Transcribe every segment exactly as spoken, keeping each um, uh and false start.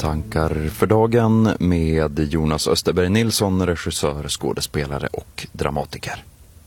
Tankar för dagen med Jonas Österberg Nilsson, regissör, skådespelare och dramatiker.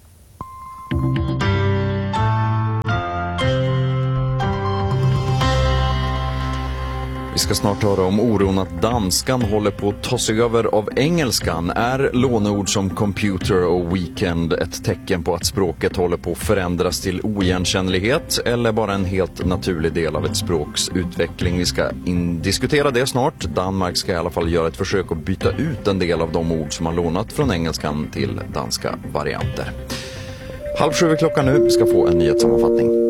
Vi ska snart höra om oron att danskan håller på att ta sig över av engelskan. Är låneord som computer och weekend ett tecken på att språket håller på att förändras till oigenkännlighet eller bara en helt naturlig del av ett språks utveckling? Vi ska in- diskutera det snart. Danmark ska i alla fall göra ett försök att byta ut en del av de ord som har lånat från engelskan till danska varianter. Halv sju är klockan nu. Vi ska få en nyhetssammanfattning.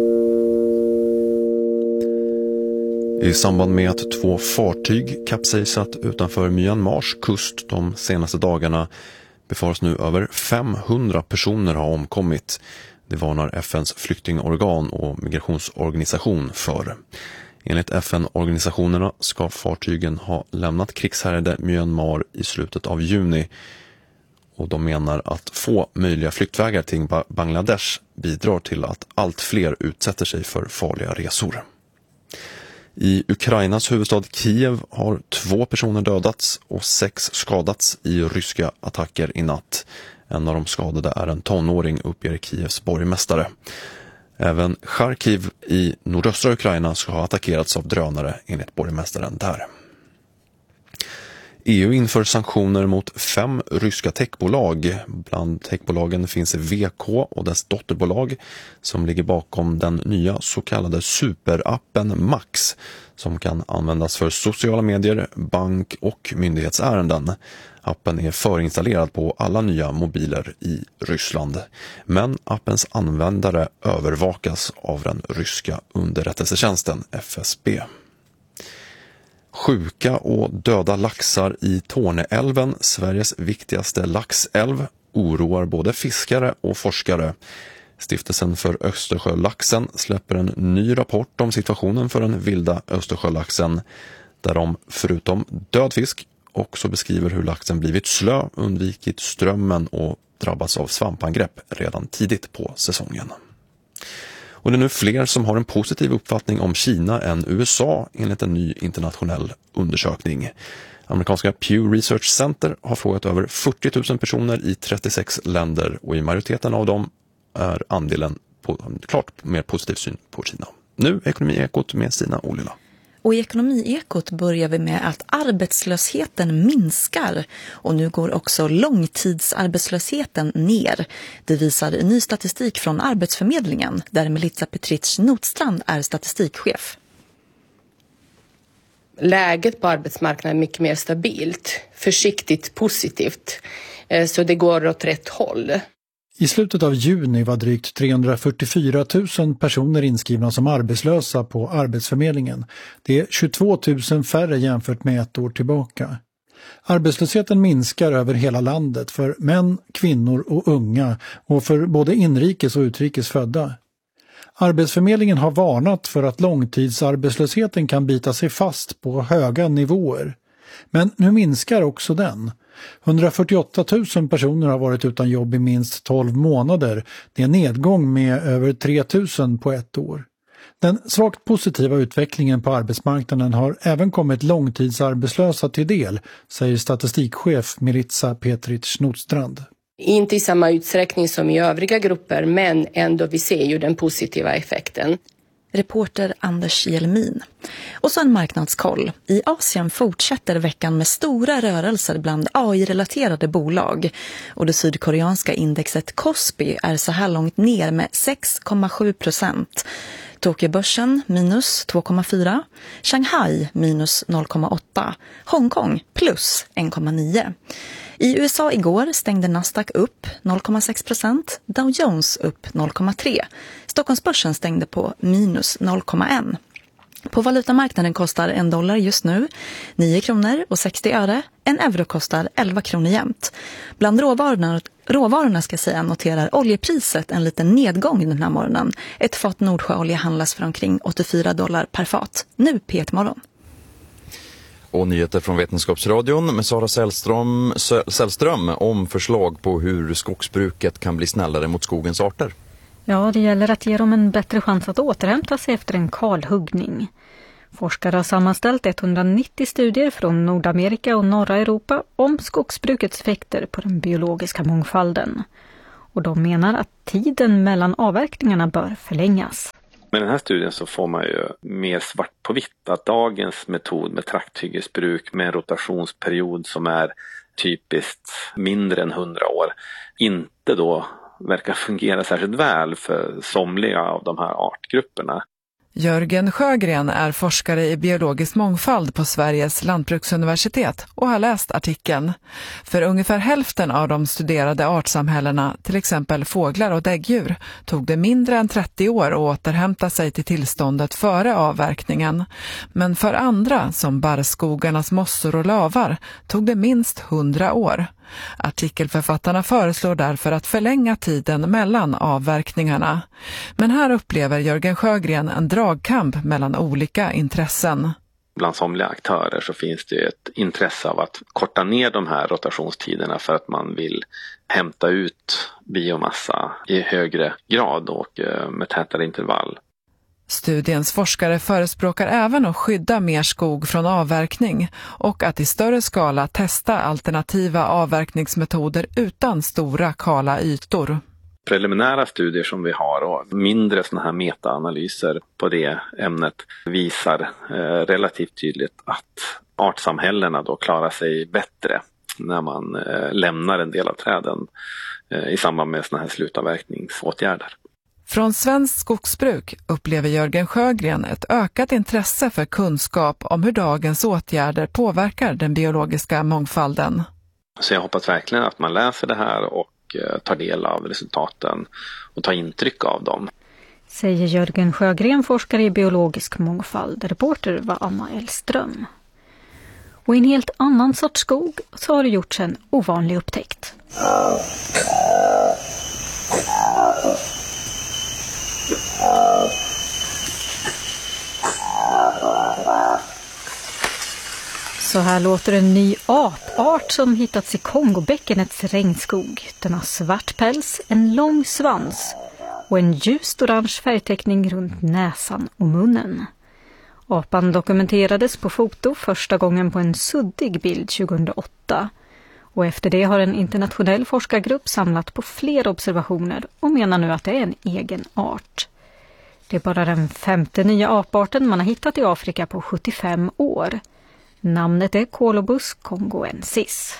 I samband med att två fartyg kapsejsat utanför Myanmars kust de senaste dagarna befaras nu över femhundra personer ha omkommit. Det varnar F N:s flyktingorgan och migrationsorganisation för. Enligt F N-organisationerna ska fartygen ha lämnat krigshärjade Myanmar i slutet av juni. Och de menar att få möjliga flyktvägar till Bangladesh bidrar till att allt fler utsätter sig för farliga resor. I Ukrainas huvudstad Kiev har två personer dödats och sex skadats i ryska attacker i natt. En av de skadade är en tonåring, uppger Kievs borgmästare. Även Charkiv i nordöstra Ukraina ska ha attackerats av drönare, enligt borgmästaren där. E U inför sanktioner mot fem ryska techbolag. Bland techbolagen finns V K och dess dotterbolag som ligger bakom den nya så kallade superappen Max som kan användas för sociala medier, bank- och myndighetsärenden. Appen är förinstallerad på alla nya mobiler i Ryssland, men appens användare övervakas av den ryska underrättelsetjänsten F S B. Sjuka och döda laxar i Torneälven, Sveriges viktigaste laxälv, oroar både fiskare och forskare. Stiftelsen för Östersjölaxen släpper en ny rapport om situationen för den vilda Östersjölaxen, där de förutom död fisk också beskriver hur laxen blivit slö, undvikit strömmen och drabbats av svampangrepp redan tidigt på säsongen. Och det är nu fler som har en positiv uppfattning om Kina än U S A enligt en ny internationell undersökning. Amerikanska Pew Research Center har frågat över fyrtio tusen personer i trettiosex länder och i majoriteten av dem är andelen på, klart mer positiv syn på Kina. Nu Ekonomiekot med Stina Olila. Och i Ekonomiekot börjar vi med att arbetslösheten minskar och nu går också långtidsarbetslösheten ner. Det visar ny statistik från Arbetsförmedlingen där Melissa Petrich Notstrand är statistikchef. Läget på arbetsmarknaden är mycket mer stabilt, försiktigt positivt, så det går åt rätt håll. I slutet av juni var drygt trehundrafyrtiofyra tusen personer inskrivna som arbetslösa på Arbetsförmedlingen. Det är tjugotvå tusen färre jämfört med ett år tillbaka. Arbetslösheten minskar över hela landet för män, kvinnor och unga och för både inrikes och utrikes födda. Arbetsförmedlingen har varnat för att långtidsarbetslösheten kan bita sig fast på höga nivåer. Men nu minskar också den. hundrafyrtioåtta tusen personer har varit utan jobb i minst tolv månader. Det är en nedgång med över tre tusen på ett år. Den svagt positiva utvecklingen på arbetsmarknaden har även kommit långtidsarbetslösa till del, säger statistikchef Melissa Petrich Notstrand. Inte i samma utsträckning som i övriga grupper, men ändå vi ser ju den positiva effekten. Reporter Anders Jelmin. Och så en marknadskoll. I Asien fortsätter veckan med stora rörelser bland A I-relaterade bolag. Och det sydkoreanska indexet Kospi är så här långt ner med sex komma sju procent. Tokyobörsen minus två komma fyra. Shanghai minus noll komma åtta. Hongkong plus en komma nio. I U S A igår stängde Nasdaq upp noll komma sex procent, Dow Jones upp noll komma tre. Stockholmsbörsen stängde på minus noll komma ett. På valutamarknaden kostar en dollar just nu nio kronor och sextio öre. En euro kostar elva kronor jämt. Bland råvarorna, råvarorna ska säga noterar oljepriset en liten nedgång den här morgonen. Ett fat Nordsjöolja handlas för omkring åttiofyra dollar per fat. Nu P ett morgon. Och nyheter från Vetenskapsradion med Sara Sällström, Sällström om förslag på hur skogsbruket kan bli snällare mot skogens arter. Ja, det gäller att ge dem en bättre chans att återhämta sig efter en kalhuggning. Forskare har sammanställt etthundranittio studier från Nordamerika och norra Europa om skogsbrukets effekter på den biologiska mångfalden. Och de menar att tiden mellan avverkningarna bör förlängas. Med den här studien så får man ju mer svart på vitt att dagens metod med trakthyggesbruk med en rotationsperiod som är typiskt mindre än hundra år inte då verkar fungera särskilt väl för somliga av de här artgrupperna. Jörgen Sjögren är forskare i biologisk mångfald på Sveriges lantbruksuniversitet och har läst artikeln. För ungefär hälften av de studerade artsamhällena, till exempel fåglar och däggdjur, tog det mindre än trettio år att återhämta sig till tillståndet före avverkningen. Men för andra, som barrskogarnas mossor och lavar, tog det minst hundra år. Artikelförfattarna föreslår därför att förlänga tiden mellan avverkningarna. Men här upplever Jörgen Sjögren en dragkamp mellan olika intressen. Bland somliga aktörer så finns det ett intresse av att korta ner de här rotationstiderna för att man vill hämta ut biomassa i högre grad och med tätare intervall. Studiens forskare förespråkar även att skydda mer skog från avverkning och att i större skala testa alternativa avverkningsmetoder utan stora kala ytor. Preliminära studier som vi har och mindre såna här metaanalyser på det ämnet visar eh, relativt tydligt att artsamhällena då klarar sig bättre när man eh, lämnar en del av träden eh, i samband med såna här slutavverkningsåtgärder. Från svenskt skogsbruk upplever Jörgen Sjögren ett ökat intresse för kunskap om hur dagens åtgärder påverkar den biologiska mångfalden. Så jag hoppas verkligen att man läser det här och tar del av resultaten och tar intryck av dem. Säger Jörgen Sjögren, forskare i biologisk mångfald. Reporter var Anna Elström. Och i en helt annan sorts skog så har det gjorts en ovanlig upptäckt. Så här låter en ny apart som hittats i Kongobäckenets regnskog. Den har svart päls, en lång svans och en ljust orange färgteckning runt näsan och munnen. Apan dokumenterades på foto första gången på en suddig bild tjugohundraåtta. Och efter det har en internationell forskargrupp samlat på fler observationer och menar nu att det är en egen art. Det är bara den femte nya aparten man har hittat i Afrika på sjuttiofem år. Namnet är Colobus congoensis.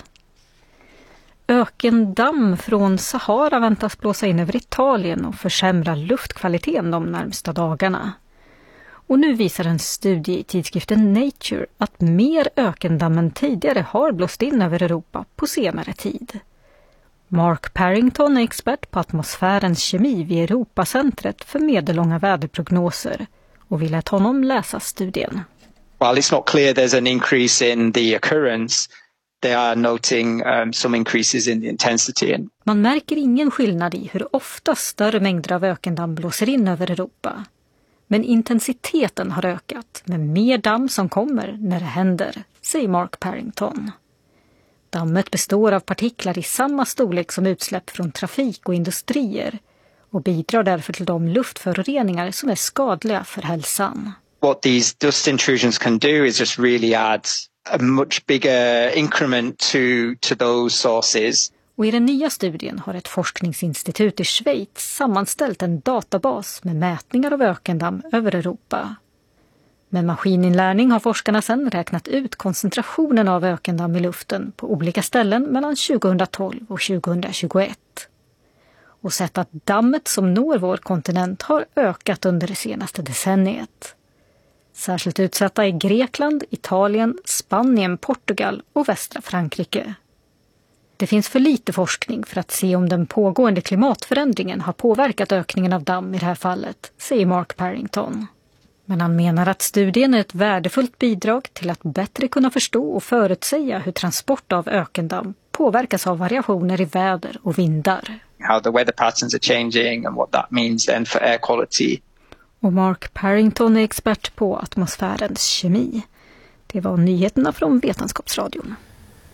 Ökendamm från Sahara väntas blåsa in över Italien och försämra luftkvaliteten de närmsta dagarna. Och nu visar en studie i tidskriften Nature att mer ökendamm än tidigare har blåst in över Europa på senare tid. Mark Parrington är expert på atmosfärens kemi vid Europacentret för medellånga väderprognoser och vill att honom läsa studien. While it's not clear there's an increase in the occurrence, they are noting um, some increases in the intensity. Man märker ingen skillnad i hur ofta större mängder av ökendamm blåser in över Europa. Men intensiteten har ökat med mer damm som kommer när det händer, säger Mark Parrington. Dammet består av partiklar i samma storlek som utsläpp från trafik och industrier och bidrar därför till de luftföroreningar som är skadliga för hälsan. What these dust intrusions can do is just really add a much bigger increment to, to those sources. Och i den nya studien har ett forskningsinstitut i Schweiz sammanställt en databas med mätningar av ökendamm över Europa. Med maskininlärning har forskarna sedan räknat ut koncentrationen av ökendamm i luften på olika ställen mellan tjugohundratolv och tjugohundratjugoett. Och sett att dammet som når vår kontinent har ökat under det senaste decenniet. Särskilt utsatta är Grekland, Italien, Spanien, Portugal och västra Frankrike. Det finns för lite forskning för att se om den pågående klimatförändringen har påverkat ökningen av damm i det här fallet, säger Mark Parrington. Men han menar att studien är ett värdefullt bidrag till att bättre kunna förstå och förutsäga hur transport av ökendamm påverkas av variationer i väder och vindar. How the weather patterns are changing and what that means then for air quality. Och Mark Parrington är expert på atmosfärens kemi. Det var nyheterna från Vetenskapsradion.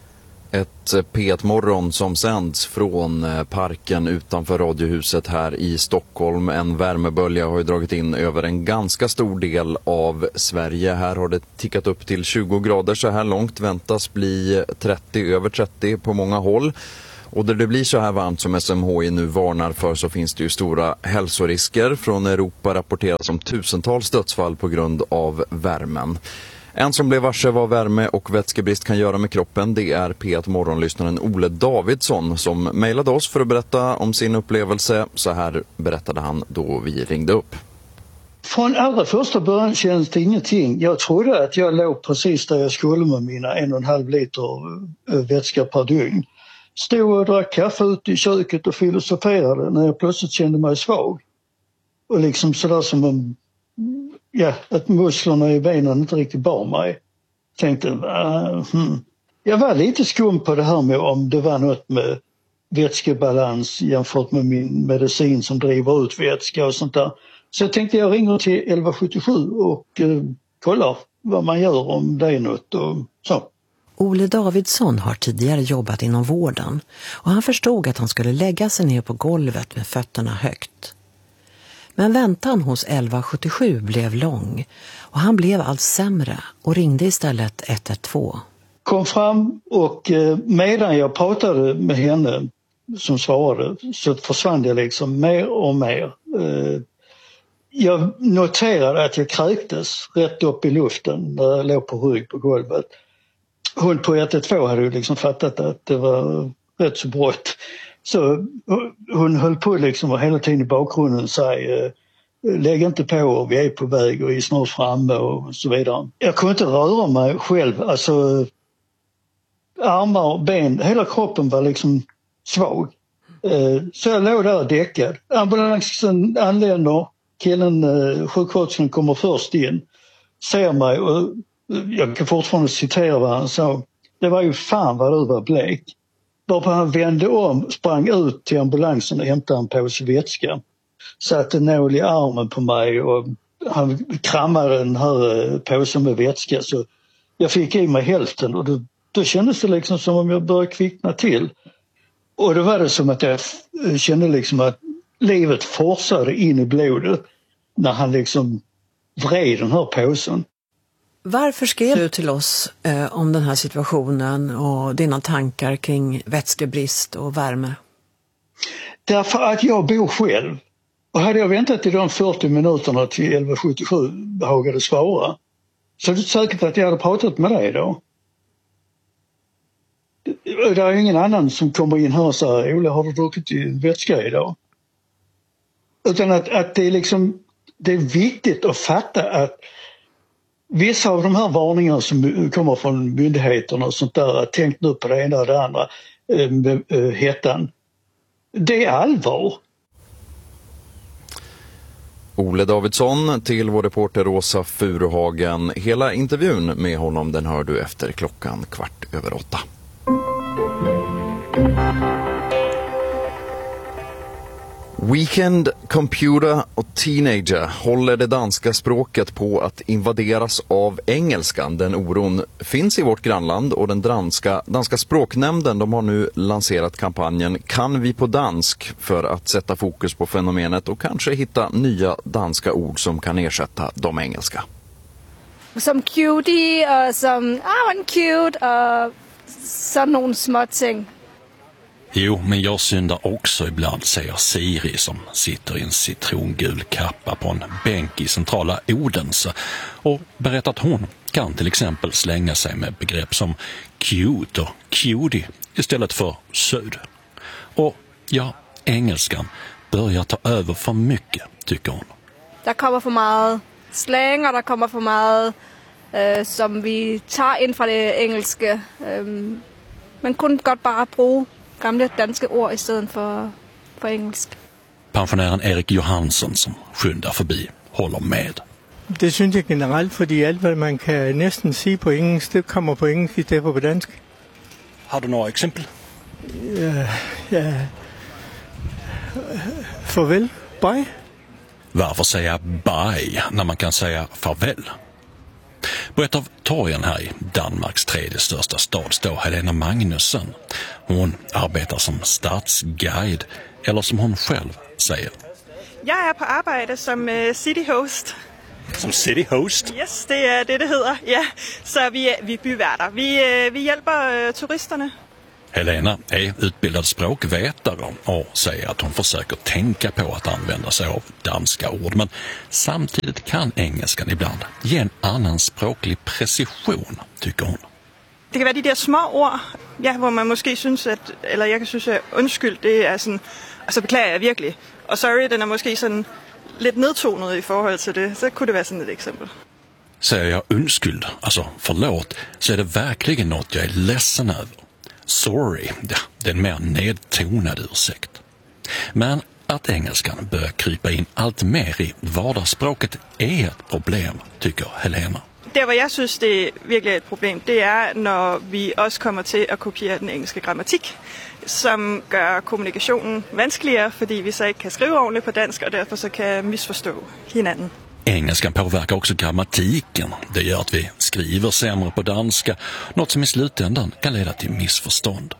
Ett P ett-morgon som sänds från parken utanför Radiohuset här i Stockholm. En värmebölja har ju dragit in över en ganska stor del av Sverige. Här har det tickat upp till tjugo grader så här långt. Väntas bli trettio, över trettio på många håll. Och där det blir så här varmt som S M H I nu varnar för så finns det ju stora hälsorisker. Från Europa rapporteras om tusentals dödsfall på grund av värmen. En som blev varse vad värme och vätskebrist kan göra med kroppen, det är P ett-morgonlyssnaren Ole Davidsson som mejlade oss för att berätta om sin upplevelse. Så här berättade han då vi ringde upp. Från allra första början kändes det ingenting. Jag trodde att jag låg precis där jag skulle med mina en och en halv liter vätska per dygn. Stod och drack kaffe ute i köket och filosoferade när jag plötsligt kände mig svag. Och liksom sådär som en... Ja, att musklerna i benen inte riktigt bar mig. Tänkte, uh, hmm. Jag var lite skum på det här med om det var något med vätskebalans jämfört med min medicin som driver ut vätska och sånt där. Så jag tänkte jag ringer till elva sjuttiosju och uh, kollar vad man gör om det är något och så. Ole Davidsson har tidigare jobbat inom vården och han förstod att han skulle lägga sig ner på golvet med fötterna högt. Men väntan hos elva sjuttiosju blev lång och han blev allt sämre och ringde istället ett ett två. Kom fram och medan jag pratade med henne som svarade så försvann det liksom mer och mer. Jag noterade att jag kräktes rätt upp i luften när jag låg på rygg på golvet. Hon på ett ett två hade ju liksom fattat att det var rätt så brott. Så hon höll på liksom och hela tiden i bakgrunden säga lägg inte på, vi är på väg och vi är snart framme och så vidare. Jag kunde inte röra mig själv, alltså armar och ben, hela kroppen var liksom svag. Så jag låg där däckad. Ambulansen anländer, killen, sjuksköterskan kommer först in, ser mig och jag kan fortfarande citera vad han sa. Det var ju fan vad du var blek. Varpå han vände om, sprang ut till ambulansen och hämtade en påse vätska. Satte nål i armen på mig och han krammade den här påsen med vätska så jag fick i mig hälften och då, då kändes det liksom som om jag började kvickna till. Och då var det som att jag kände liksom att livet forsade in i blodet när han liksom vred den här påsen. Varför skrev du till oss eh, om den här situationen och dina tankar kring vätskebrist och värme? Därför att jag bor själv. Och hade jag väntat i de fyrtio minuterna till elva sjuttiosju behagade svara så är det säkert att jag hade pratat med dig då. Det är ingen annan som kommer in här och säger Ola, har du druckit vätska idag? Utan att, att det är liksom det är viktigt att fatta att vissa av de här varningarna som kommer från myndigheterna och sånt där, tänk nu på det ena och det andra med hettan. Det är allvar. Ole Davidsson till vår reporter Rosa Furuhagen. Hela intervjun med honom den hör du efter klockan kvart över åtta. Weekend, computer och teenager håller det danska språket på att invaderas av engelskan. Den oron finns i vårt grannland och den danska, danska språknämnden de har nu lanserat kampanjen Kan vi på dansk för att sätta fokus på fenomenet och kanske hitta nya danska ord som kan ersätta de engelska. Som cutie och som ah, en cute och sådan nogle små ting. Jo, men jag syndar också ibland, säger Siri som sitter i en citrongul kappa på en bänk i centrala Odense och berättar att hon kan till exempel slänga sig med begrepp som cute och cutie istället för söd. Och ja, engelskan börjar ta över för mycket, tycker hon. Der kommer för mycket slang och der kommer för mycket øh, som vi tar in från det engelska. Øh, man kunde godt bare bruge gamla danska ord istället för, för engelsk. Pensionären Erik Johansson som skyndar förbi håller med. Det synes jag generellt, för allt vad man kan nästan se på engelsk, det kommer på engelsk istället för på dansk. Har du några exempel? Ja, ja. Farväl, bye. Varför säga bye när man kan säga farväl? På ett av torgen här i Danmarks tredje största stad står Helena Magnusson. Hon arbetar som stadsguide, eller som hon själv säger. Jag är på arbete som uh, city host. Som city host? Yes, det är det det heter. Ja, så vi är vi byvärdar. Vi uh, vi hjälper uh, turisterna. Helena är utbildad språkvetare och säger att hon försöker tänka på att använda sig av danska ord, men samtidigt kan engelskan ibland ge en annan språklig precision, tycker hon. Det kan vara de där små ord, ja, hvor man måske synes att, eller jag kan synes att undskyld, det är sådan, alltså beklagar jag virkelig, och sorry, den är måske sådan lidt nedtonet i forhold till det, så kunde det vara sådan ett exempel. Säger jag undskyld, alltså förlåt, så är det verkligen något jag är ledsen över. Sorry, ja, det är en mer nedtonad ursäkt. Men att engelskan börjar krypa in allt mer i vardagsspråket är ett problem, tycker Helena. Det, vad jag synes, det er virkelig et problem, det er, når vi også kommer til at kopiere den engelske grammatik, som gør kommunikationen vanskeligere, fordi vi så ikke kan skrive ordentligt på dansk, og derfor så kan misforstå hinanden. Engelskan påverkar också grammatiken. Det gör att vi skriver sämre på danska, något som i slutändan kan leda till missförstånd.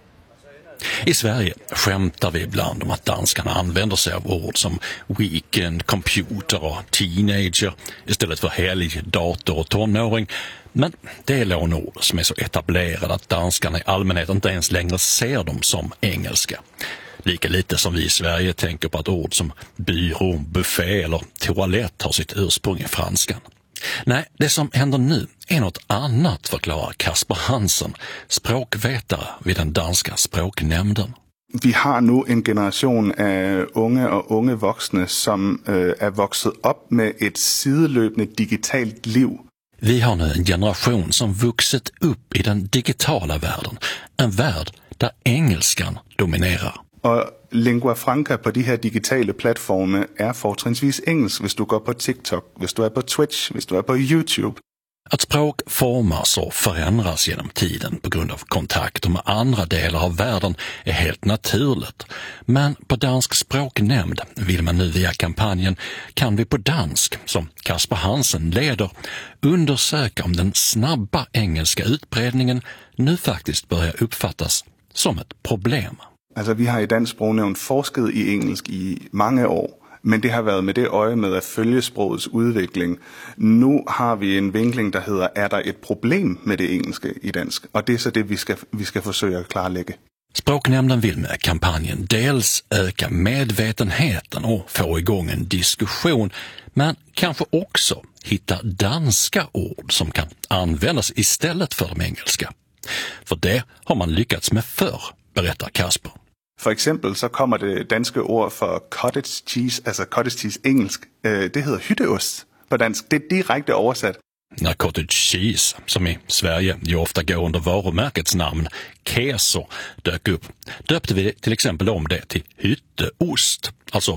I Sverige skämtar vi ibland om att danskarna använder sig av ord som weekend, computer och teenager istället för helg, dator och tonåring. Men det är lånord som är så etablerade att danskarna i allmänhet inte ens längre ser dem som engelska. Lika lite som vi i Sverige tänker på att ord som byrå, buffé eller toalett har sitt ursprung i franskan. Nej, det som händer nu är något annat, förklarar Kasper Hansen, språkvetare vid den danska språknämnden. Vi har nu en generation av unge och unge vuxna som äh, är vuxit upp med ett sidelöpande digitalt liv. Vi har nu en generation som vuxit upp i den digitala världen, en värld där engelskan dominerar. Och lingua franca på de här digitala plattformar är fortrinsvis engelsk, hvis du går på TikTok, hvis du är på Twitch, hvis du är på YouTube. Att språk formas och förändras genom tiden på grund av kontakter med andra delar av världen är helt naturligt. Men på Dansk språknämnd vill man nu via kampanjen Kan vi på dansk, som Kasper Hansen leder, undersöka om den snabba engelska utbredningen nu faktiskt börjar uppfattas som ett problem. Alltså vi har i Dansk Sprognævn forsket i engelsk i många år, men det har varit med det öje med att följa språkets utveckling. Nu har vi en vinkling där heter är det ett problem med det engelska i dansk, och det är så det vi ska vi ska försöka klarlägga. Språknämnden vill med kampanjen dels öka medvetenheten och få igång en diskussion, men kanske också hitta danska ord som kan användas istället för de engelska. För det har man lyckats med förr, berättar Kasper. För exempel så kommer det danska ord för cottage cheese, alltså cottage cheese engelsk, det heter hytteost på dansk. Det är direkt översatt. När cottage cheese, som i Sverige ju ofta går under varumärkets namn, keso, dök upp, döpte vi till exempel om det till hytteost, alltså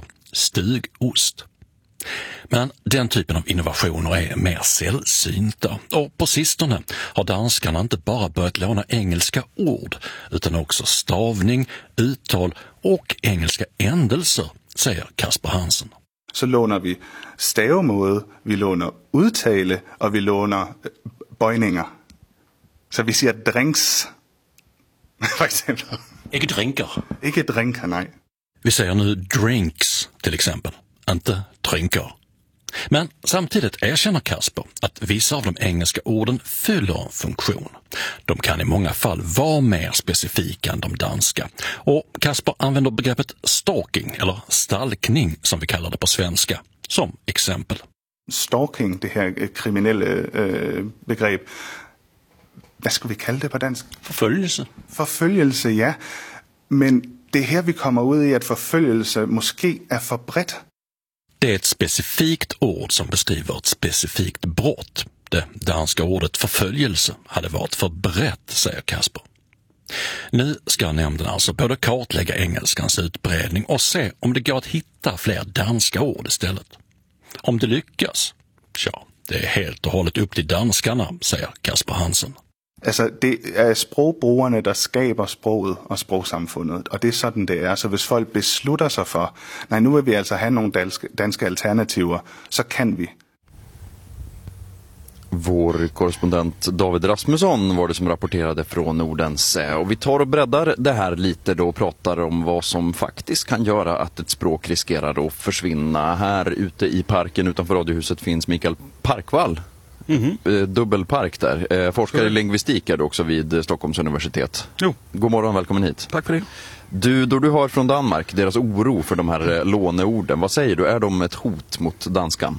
stugost. Men den typen av innovationer är mer sällsynta, och på sistone har danskarna inte bara börjat låna engelska ord utan också stavning, uttal och engelska ändelser, säger Kasper Hansen. Så lånar vi stavemåde, vi lånar uttale och vi lånar böjningar. Så vi säger drinks, för exempel. Inte drinkar. Inte drinkar, nej. Vi säger nu drinks till exempel, inte drinkar. Men samtidigt erkänner Kasper att vissa av de engelska orden fyller en funktion. De kan i många fall vara mer specifika än de danska. Och Kasper använder begreppet stalking, eller stalkning som vi kallar det på svenska, som exempel. Stalking, det här kriminella äh, begrepp, vad ska vi kalla det på dansk? Förföljelse. Förföljelse, ja. Men det här vi kommer ut i att förföljelse måske är för brett. Det är ett specifikt ord som beskriver ett specifikt brott. Det danska ordet förföljelse hade varit för brett, säger Kasper. Nu ska nämnden alltså både kartlägga engelskans utbredning och se om det går att hitta fler danska ord istället. Om det lyckas, ja, det är helt och hållet upp till danskarna, säger Kasper Hansen. Altså, det er sprogbrugerne, der skaber sproget og sprogsamfundet, og det er sådan, det er. Så hvis folk beslutter sig for, nej, nu vil vi altså have nogle danske, danske alternativer, så kan vi. Vår korrespondent David Rasmusson var det som rapporterade från Odense. Och vi tar och breddar det här lite då och pratar om vad som faktiskt kan göra att ett språk riskerar att försvinna. Här ute i parken utanför Radiohuset finns Mikael Parkvall. Mm-hmm. Dubbelpark där. Forskare i lingvistik är du också vid Stockholms universitet. Jo. God morgon, välkommen hit. Tack för det. Du, då du hör från Danmark deras oro för de här låneorden, vad säger du? Är de ett hot mot danskan?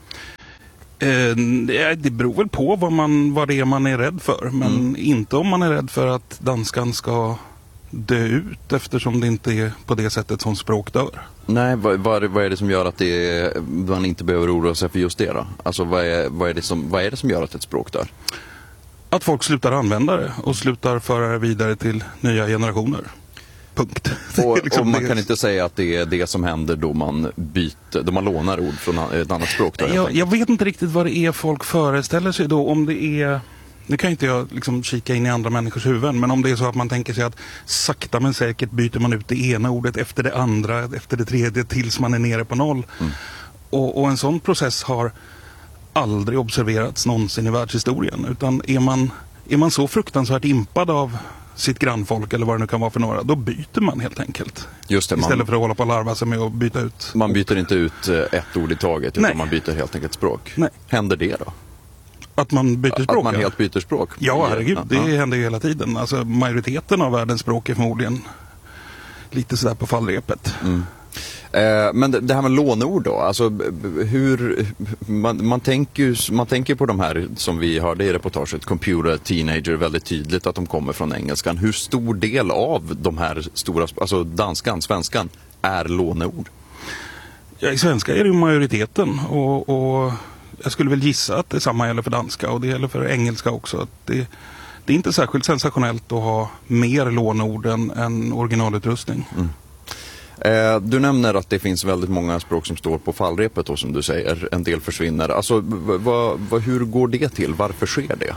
Eh, det beror väl på vad, man, vad det är man är rädd för. Men mm. inte om man är rädd för att danskan ska dö ut, eftersom det inte är på det sättet som språk dör. Nej, vad, vad, vad är det som gör att det är, man inte behöver oroa sig för just det då? Alltså vad är, vad, är det som, vad är det som gör att ett språk dör? Att folk slutar använda det och slutar föra det vidare till nya generationer. Punkt. Och, liksom och man kan inte säga att det är det som händer då man byter, då man lånar ord från ett annat språk. Då, jag, jag vet inte riktigt vad det är folk föreställer sig då, om det är... Nu kan inte jag liksom kika in i andra människors huvuden, men om det är så att man tänker sig att sakta men säkert byter man ut det ena ordet efter det andra, efter det tredje, tills man är nere på noll. Mm. Och, och en sån process har aldrig observerats någonsin i världshistorien. Utan är man, är man så fruktansvärt impad av sitt grannfolk eller vad det nu kan vara för några, då byter man helt enkelt. Just det, man, istället för att hålla på och larva sig med att byta ut. Man byter inte ut ett ord i taget, utan Nej. man byter helt enkelt språk. Nej. Händer det då? Att man byter språk? Att man helt byter språk? Ja, herregud. Det ja. händer ju hela tiden. Alltså, majoriteten av världens språk är förmodligen lite sådär på fallrepet. Mm. Eh, men det, det här med låneord då, alltså hur man, man tänker ju, man tänker på de här som vi hörde i reportaget, computer, teenager, väldigt tydligt att de kommer från engelskan. Hur stor del av de här stora, alltså danskan, svenskan, är låneord? Ja, i svenska är det ju majoriteten och, och jag skulle väl gissa att det samma gäller för danska och det gäller för engelska också. Att det, det är inte särskilt sensationellt att ha mer lånord än, än originalutrustning. Mm. Eh, du nämner att det finns väldigt många språk som står på fallrepet då, som du säger. En del försvinner. Alltså, v- v- v- hur går det till? Varför sker det?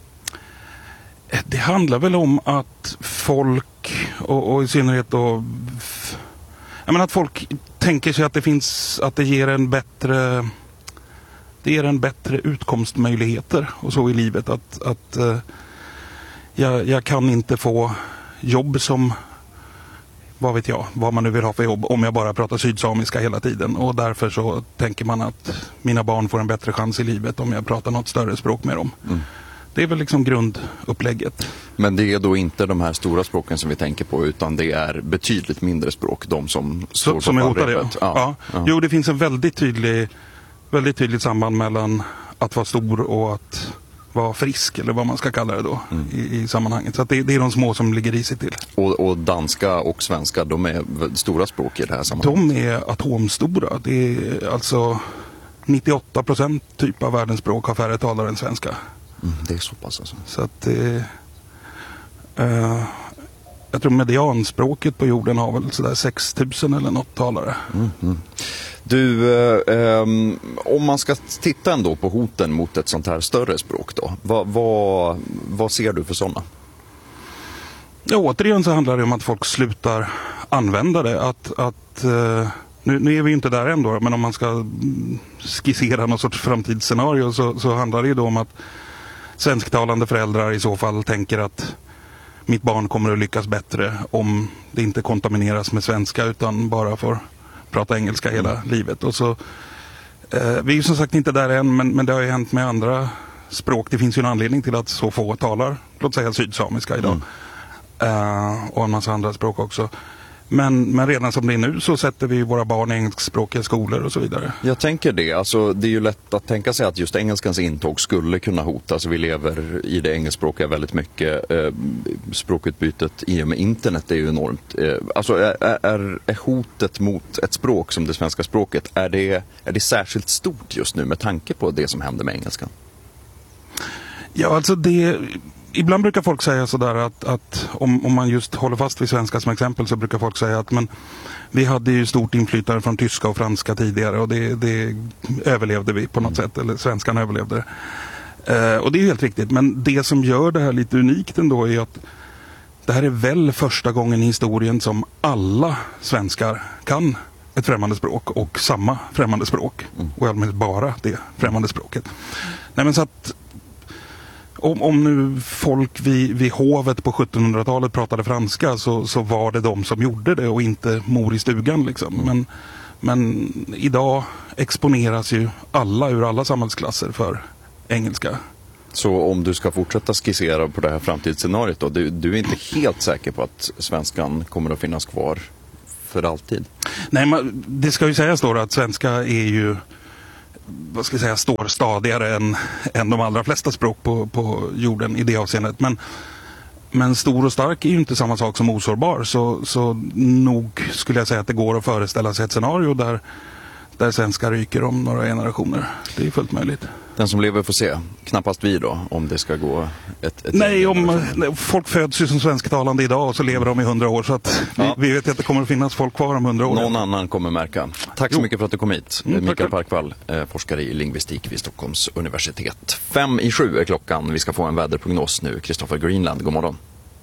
Det handlar väl om att folk, och, och i synnerhet då, jag menar att folk tänker sig att det finns, att det ger en bättre, det ger en bättre utkomstmöjligheter och så i livet. Att, att uh, jag, jag kan inte få jobb som, vad vet jag, vad man nu vill ha för jobb om jag bara pratar sydsamiska hela tiden. Och därför så tänker man att mina barn får en bättre chans i livet om jag pratar något större språk med dem. Mm. Det är väl liksom grundupplägget. Men det är då inte de här stora språken som vi tänker på, utan det är betydligt mindre språk, de som står på som är hotade, ja. Ja. Ja. Ja. Jo, det finns en väldigt tydlig, väldigt tydligt samband mellan att vara stor och att vara frisk, eller vad man ska kalla det då, mm. i, i sammanhanget. Så att det, det är de små som ligger i sig till. Och, och danska och svenska, de är stora språk i det här sammanhanget? De är atomstora. Det är alltså nittioåtta procent typ av världens språk har färre talare än svenska. Mm, det är så pass alltså. Så att det eh, jag tror medianspråket på jorden har väl sådär sex tusen eller något talare. Mm, mm. Du, eh, om man ska titta ändå på hoten mot ett sånt här större språk då, vad, vad, vad ser du för sådana? Ja, återigen så handlar det om att folk slutar använda det. Att, att, eh, nu, nu är vi inte där ändå, men om man ska skissera någon sorts framtidsscenario så, så handlar det ju då om att svensktalande föräldrar i så fall tänker att mitt barn kommer att lyckas bättre om det inte kontamineras med svenska utan bara får prata engelska hela mm. livet. Och så, eh, vi är ju som sagt inte där än, men, men det har ju hänt med andra språk. Det finns ju en anledning till att så få talar, låt säga sydsamiska idag. Mm. Eh, och en massa andra språk också. Men, men redan som det är nu så sätter vi våra barn i engelskspråkiga skolor och så vidare. Jag tänker det. Alltså, det är ju lätt att tänka sig att just engelskans intåg skulle kunna hotas. Vi lever i det engelskspråkiga väldigt mycket. Eh, språkutbytet i och med internet är ju enormt. Eh, alltså, är, är, är hotet mot ett språk som det svenska språket, är det, är det särskilt stort just nu med tanke på det som händer med engelskan? Ja, alltså det... Ibland brukar folk säga sådär att, att om, om man just håller fast vid svenska som exempel så brukar folk säga att men, vi hade ju stort inflytande från tyska och franska tidigare och det, det överlevde vi på något sätt, eller svenskan överlevde det. Eh, och det är helt riktigt, men det som gör det här lite unikt ändå är att det här är väl första gången i historien som alla svenskar kan ett främmande språk och samma främmande språk. Mm. Och allmänt bara det främmande språket. Nej, men så att om, om nu folk vid, vid hovet på sjuttonhundratalet pratade franska så, så var det de som gjorde det och inte mor i stugan liksom. Men, men idag exponeras ju alla ur alla samhällsklasser för engelska. Så om du ska fortsätta skissera på det här framtidsscenariot då, du, du är inte helt säker på att svenskan kommer att finnas kvar för alltid? Nej, man, det ska ju sägas då att svenska är ju, vad ska jag säga, står stadigare än, än de allra flesta språk på, på jorden i det avseendet. Men, men stor och stark är ju inte samma sak som osårbar, så, så nog skulle jag säga att det går att föreställa sig ett scenario där, där svenska ryker om några generationer. Det är fullt möjligt. Den som lever får se. Knappast vi då, om det ska gå ett... ett Nej, om, folk föds ju som svensktalande idag och så lever de i hundra år. Så att ja. vi, vi vet att det kommer att finnas folk kvar om hundra år. Någon annan kommer märka. Tack så jo. mycket för att du kom hit. Mm, Mikael Parkvall, eh, forskare i lingvistik vid Stockholms universitet. Fem i sju är klockan. Vi ska få en väderprognos nu. Christopher Greenland, god morgon.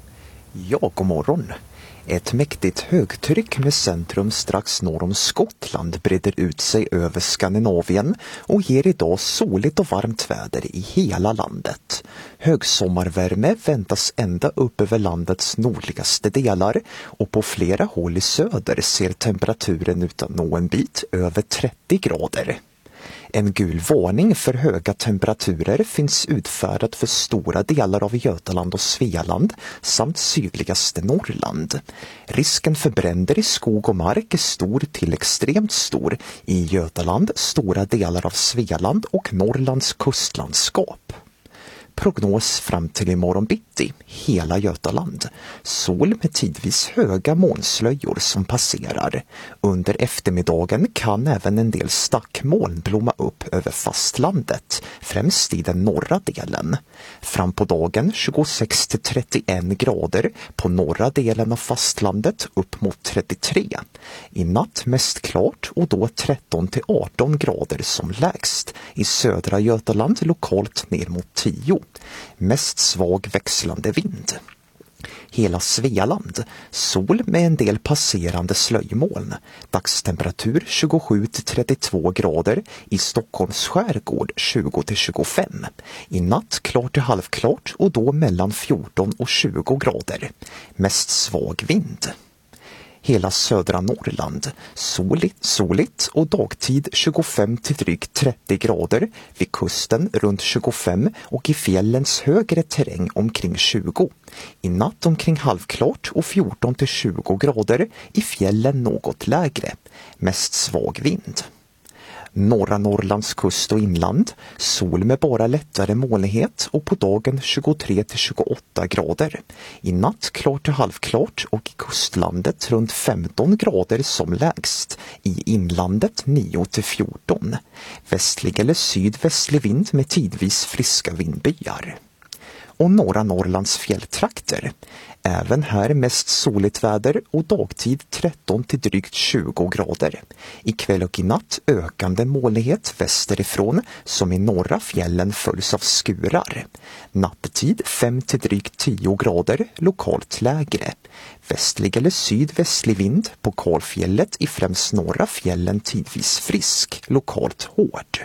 Ja, god morgon. Ett mäktigt högtryck med centrum strax norr om Skottland breder ut sig över Skandinavien och ger idag soligt och varmt väder i hela landet. Högsommarvärme väntas ända upp över landets nordligaste delar och på flera håll i söder ser temperaturen ut att nå en bit över trettio grader. En gul varning för höga temperaturer finns utfärdad för stora delar av Götaland och Svealand samt sydligaste Norrland. Risken för bränder i skog och mark är stor till extremt stor i Götaland, stora delar av Svealand och Norrlands kustlandskap. Prognos fram till imorgon bitti, hela Götaland. Sol med tidvis höga molnslöjor som passerar. Under eftermiddagen kan även en del stackmoln blomma upp över fastlandet, främst i den norra delen. Fram på dagen tjugosex till trettioen grader, på norra delen av fastlandet upp mot trettiotre. I natt mest klart och då tretton till arton grader som lägst. I södra Götaland lokalt ner mot tio. Mest svag växlande vind. Hela Svealand, sol med en del passerande slöjmoln. Dagstemperatur tjugosju till trettiotvå grader, i Stockholms skärgård tjugo till tjugofem. I natt klart till halvklart och då mellan fjorton och tjugo grader. Mest svag vind. Hela södra Norrland, soligt, soligt och dagtid tjugofem till drygt trettio grader, vid kusten runt tjugofem och i fjällens högre terräng omkring tjugo. I natt omkring halvklart och fjorton till tjugo grader, i fjällen något lägre, mest svag vind. Norra Norrlands kust och inland, sol med bara lättare molnighet och på dagen tjugotre till tjugoåtta grader. I natt klart till halvklart och i kustlandet runt femton grader som lägst. I inlandet nio till fjorton. Västlig eller sydvästlig vind med tidvis friska vindbyar. Och norra Norrlands fjälltrakter. Även här mest soligt väder och dagtid tretton till drygt tjugo grader. I kväll och i natt ökande molnighet västerifrån som i norra fjällen följs av skurar. Nattetid fem till drygt tio grader, lokalt lägre. Västlig eller sydvästlig vind på kalfjället i främst norra fjällen tidvis frisk, lokalt hård.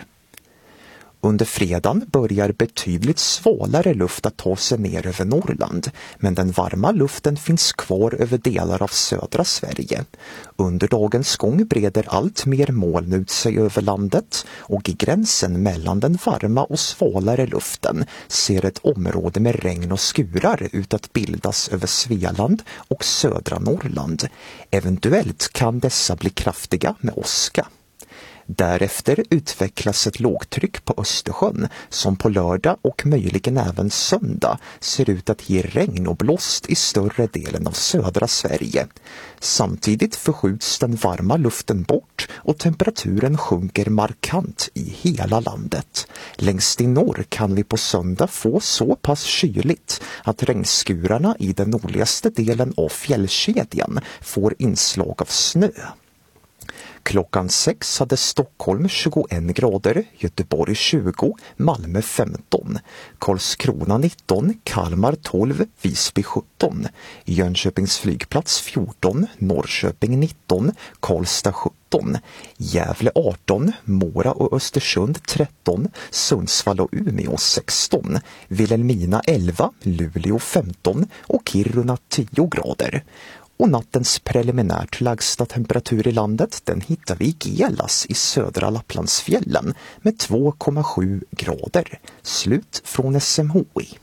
Under fredagen börjar betydligt svalare luft att ta sig ner över Norrland, men den varma luften finns kvar över delar av södra Sverige. Under dagens gång breder allt mer moln ut sig över landet och i gränsen mellan den varma och svalare luften ser ett område med regn och skurar ut att bildas över Svealand och södra Norrland. Eventuellt kan dessa bli kraftiga med åska. Därefter utvecklas ett lågtryck på Östersjön som på lördag och möjligen även söndag ser ut att ge regn och blåst i större delen av södra Sverige. Samtidigt förskjuts den varma luften bort och temperaturen sjunker markant i hela landet. Längst i norr kan vi på söndag få så pass kyligt att regnskurarna i den nordligaste delen av fjällkedjan får inslag av snö. Klockan sex hade Stockholm tjugoen grader, Göteborg tjugo, Malmö femton, Karlskrona nitton, Kalmar tolv, Visby sjutton, Jönköpings flygplats fjorton, Norrköping nitton, Karlstad sjutton, Gävle arton, Mora och Östersund tretton, Sundsvall och Umeå sexton, Vilhelmina elva, Luleå femton och Kiruna tio grader. Och nattens preliminärt lägsta temperatur i landet, den hittar vi i Gelas i södra Lapplandsfjällen med två komma sju grader. Slut från S M H I.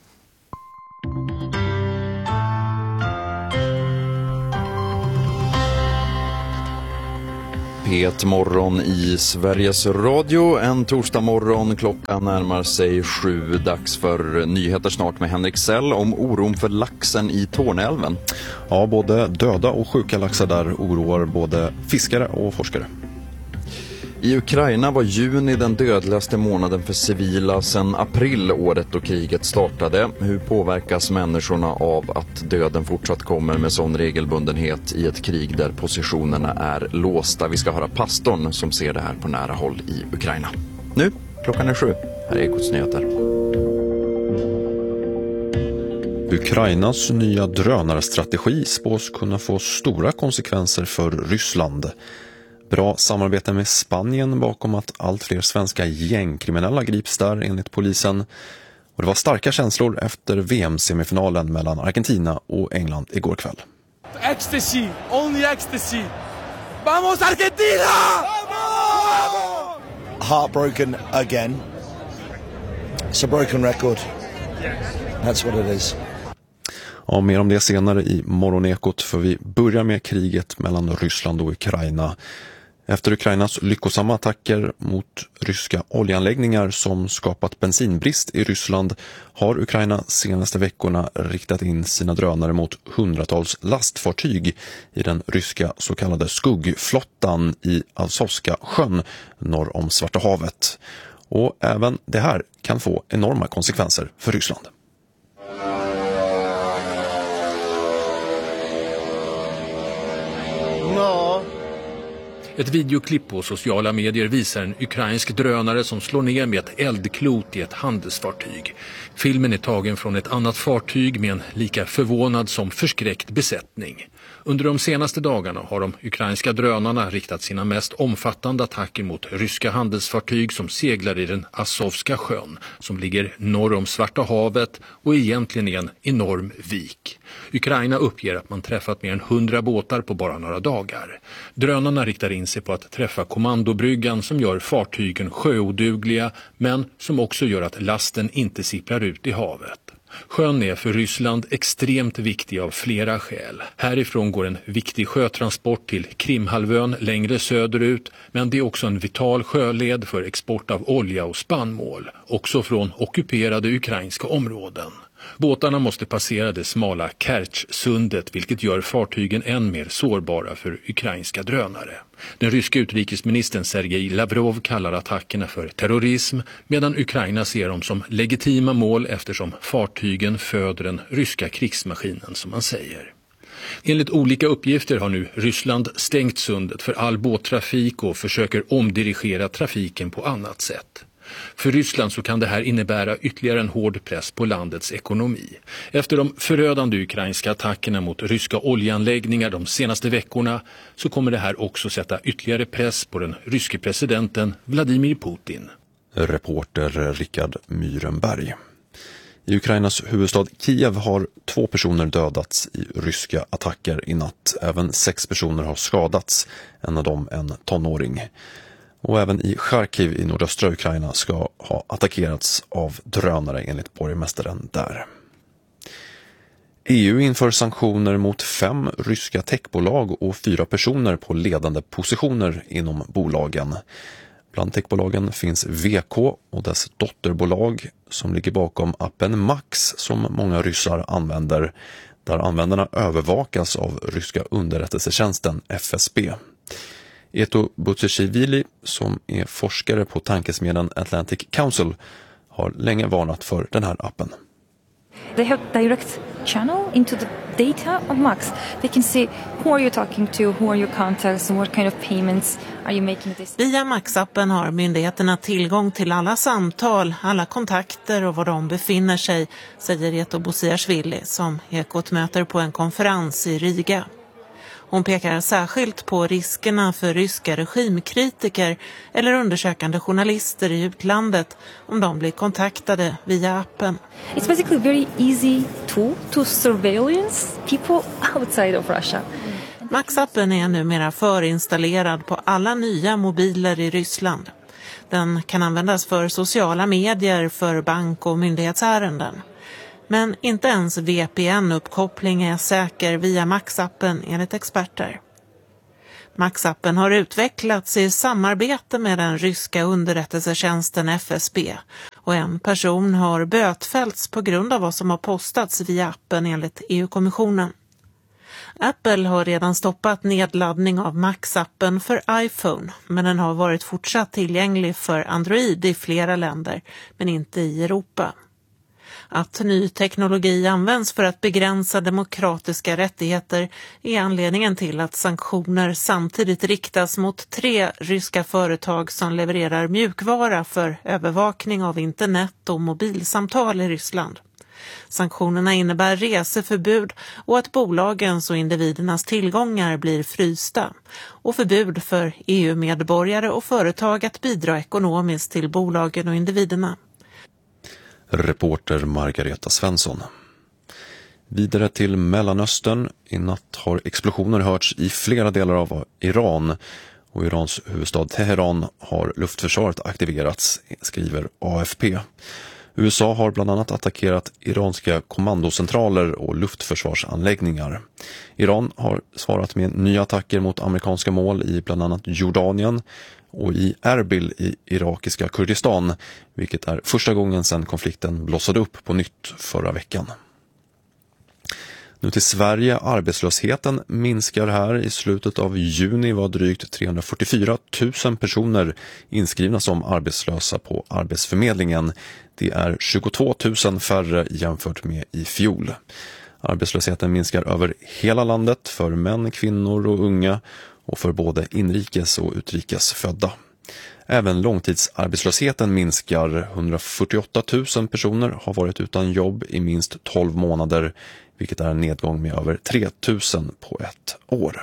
P ett morgon i Sveriges Radio, en torsdag morgon, klockan närmar sig sju, dags för nyheter snart med Henrik Sell om oron för laxen i Torneälven. Ja, både döda och sjuka laxar där oroar både fiskare och forskare. I Ukraina var juni den dödligaste månaden för civila sedan april, året då kriget startade. Hur påverkas människorna av att döden fortsatt kommer med sån regelbundenhet i ett krig där positionerna är låsta? Vi ska höra pastorn som ser det här på nära håll i Ukraina. Nu, klockan är sju. Här är Ekots nyheter. Ukrainas nya drönarstrategi spås kunna få stora konsekvenser för Ryssland. Bra samarbete med Spanien bakom att allt fler svenska gängkriminella grips där enligt polisen. Och det var starka känslor efter V M-semifinalen mellan Argentina och England igår kväll. Ecstasy, only ecstasy. Vamos Argentina! Vamos! Heartbroken again. It's a broken record. That's what it is. Ja, mer om det senare i Morgonekot, för vi börjar med kriget mellan Ryssland och Ukraina. Efter Ukrainas lyckosamma attacker mot ryska oljeanläggningar som skapat bensinbrist i Ryssland har Ukraina senaste veckorna riktat in sina drönare mot hundratals lastfartyg i den ryska så kallade skuggflottan i Azovska sjön norr om Svarta havet. Och även det här kan få enorma konsekvenser för Ryssland. Ja. Ett videoklipp på sociala medier visar en ukrainsk drönare som slår ner med ett eldklot i ett handelsfartyg. Filmen är tagen från ett annat fartyg med en lika förvånad som förskräckt besättning. Under de senaste dagarna har de ukrainska drönarna riktat sina mest omfattande attacker mot ryska handelsfartyg som seglar i den Azovska sjön, som ligger norr om Svarta havet och egentligen är en enorm vik. Ukraina uppger att man träffat mer än hundra båtar på bara några dagar. Drönarna riktar in sig på att träffa kommandobryggan som gör fartygen sjöodugliga, men som också gör att lasten inte sipprar ut i havet. Sjön är för Ryssland extremt viktig av flera skäl. Härifrån går en viktig sjötransport till Krimhalvön längre söderut, men det är också en vital sjöled för export av olja och spannmål, också från ockuperade ukrainska områden. Båtarna måste passera det smala Kertjsundet, vilket gör fartygen än mer sårbara för ukrainska drönare. Den ryska utrikesministern Sergej Lavrov kallar attackerna för terrorism, medan Ukraina ser dem som legitima mål eftersom fartygen föder den ryska krigsmaskinen, som man säger. Enligt olika uppgifter har nu Ryssland stängt sundet för all båttrafik och försöker omdirigera trafiken på annat sätt. För Ryssland så kan det här innebära ytterligare en hård press på landets ekonomi. Efter de förödande ukrainska attackerna mot ryska oljeanläggningar de senaste veckorna så kommer det här också sätta ytterligare press på den ryske presidenten Vladimir Putin. Reporter Richard Myrenberg. I Ukrainas huvudstad Kiev har två personer dödats i ryska attacker i natt. Även sex personer har skadats, en av dem en tonåring. Och även i Charkiv i nordöstra Ukraina ska ha attackerats av drönare enligt borgmästaren där. E U inför sanktioner mot fem ryska techbolag och fyra personer på ledande positioner inom bolagen. Bland techbolagen finns V K och dess dotterbolag som ligger bakom appen Max som många ryssar använder, där användarna övervakas av ryska underrättelsetjänsten F S B. Eto Butchishvili, som är forskare på tankesmedjan Atlantic Council, har länge varnat för den här appen. They have direct channel into the data of Max. They can see who are you talking to, who are your contacts and what kind of payments are you making this. Via Max-appen har myndigheterna tillgång till alla samtal, alla kontakter och var de befinner sig, säger Reto Bosiashvili som Ekot möter på en konferens i Riga. Hon pekar särskilt på riskerna för ryska regimkritiker eller undersökande journalister i utlandet om de blir kontaktade via appen. It's basically a very easy tool to surveillance people outside of Russia. Max-appen är numera förinstallerad på alla nya mobiler i Ryssland. Den kan användas för sociala medier, för bank- och myndighetsärenden. Men inte ens V P N-uppkoppling är säker via Max-appen enligt experter. Max-appen har utvecklats i samarbete med den ryska underrättelsetjänsten F S B och en person har bötfällts på grund av vad som har postats via appen enligt E U-kommissionen. Apple har redan stoppat nedladdning av Max-appen för iPhone, men den har varit fortsatt tillgänglig för Android i flera länder, men inte i Europa. Att ny teknologi används för att begränsa demokratiska rättigheter är anledningen till att sanktioner samtidigt riktas mot tre ryska företag som levererar mjukvara för övervakning av internet och mobilsamtal i Ryssland. Sanktionerna innebär reseförbud och att bolagens och individernas tillgångar blir frysta och förbud för E U-medborgare och företag att bidra ekonomiskt till bolagen och individerna. Reporter Margareta Svensson. Vidare till Mellanöstern. I natt har explosioner hörts i flera delar av Iran och Irans huvudstad Teheran har luftförsvaret aktiverats, skriver A F P. U S A har bland annat attackerat iranska kommandocentraler och luftförsvarsanläggningar. Iran har svarat med nya attacker mot amerikanska mål i bland annat Jordanien och i Erbil i irakiska Kurdistan, vilket är första gången sedan konflikten blossade upp på nytt förra veckan. Nu till Sverige. Arbetslösheten minskar här. I slutet av juni var drygt trehundrafyrtiofyra tusen personer inskrivna som arbetslösa på Arbetsförmedlingen. Det är tjugotvå tusen färre jämfört med i fjol. Arbetslösheten minskar över hela landet för män, kvinnor och unga och för både inrikes och utrikes födda. Även långtidsarbetslösheten minskar. hundrafyrtioåtta tusen personer har varit utan jobb i minst tolv månader, vilket är en nedgång med över tre tusen på ett år.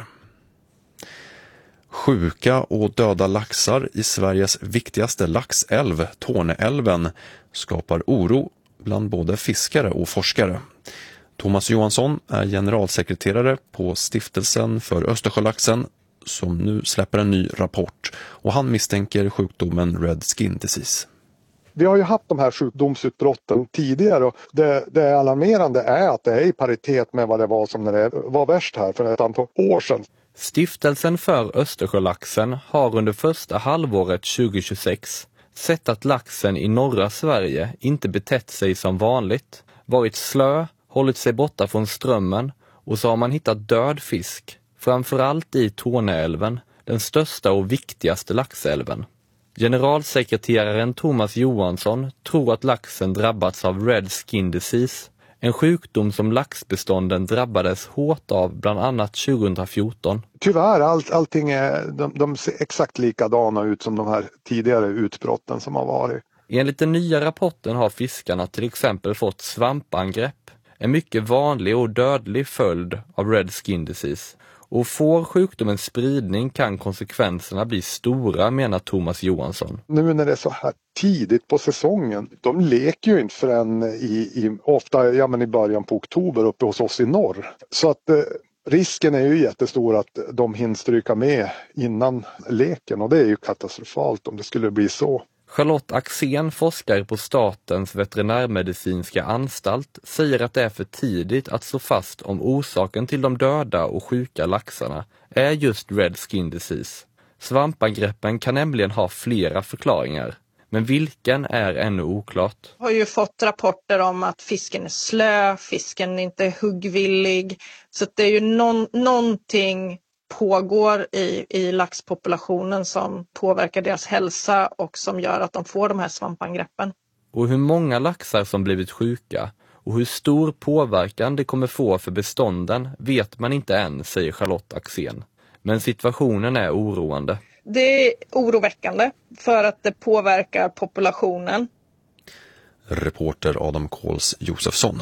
Sjuka och döda laxar i Sveriges viktigaste laxälv, Torneälven, skapar oro bland både fiskare och forskare. Thomas Johansson är generalsekreterare på Stiftelsen för Östersjölaxen som nu släpper en ny rapport och han misstänker sjukdomen Red Skin Disease. Vi har ju haft de här sjukdomsutbrotten tidigare och det, det alarmerande är att det är i paritet med vad det var som när det var värst här för ett antal år sedan. Stiftelsen för Östersjölaxen har under första halvåret tjugohundratjugosex sett att laxen i norra Sverige inte betett sig som vanligt, varit slö, hållit sig borta från strömmen och så har man hittat död fisk, framförallt i Torneälven, den största och viktigaste laxälven. Generalsekreteraren Thomas Johansson tror att laxen drabbats av Red Skin Disease, en sjukdom som laxbestånden drabbades hårt av bland annat tjugohundrafjorton. Tyvärr, all, allting är, de, de ser exakt likadana ut som de här tidigare utbrotten som har varit. Enligt den nya rapporten har fiskarna till exempel fått svampangrepp, en mycket vanlig och dödlig följd av Red Skin Disease. Och får sjukdomens spridning kan konsekvenserna bli stora, menar Thomas Johansson. Nu när det är så här tidigt på säsongen, de leker ju inte förrän i, i, ofta ja, men i början på oktober uppe hos oss i norr. Så att eh, risken är ju jättestor att de hinner stryka med innan leken och det är ju katastrofalt om det skulle bli så. Charlotte Axén, forskare på Statens veterinärmedicinska anstalt, säger att det är för tidigt att slå fast om orsaken till de döda och sjuka laxarna är just Red Skin Disease. Svampangreppen kan nämligen ha flera förklaringar, men vilken är ännu oklart. Jag har ju fått rapporter om att fisken är slö, fisken är inte huggvillig, så det är ju någon, någonting pågår i, i laxpopulationen som påverkar deras hälsa och som gör att de får de här svampangreppen. Och hur många laxar som blivit sjuka och hur stor påverkan det kommer få för bestånden vet man inte än, säger Charlotte Axén. Men situationen är oroande. Det är oroväckande för att det påverkar populationen. Reporter Adam Kåls Josefsson.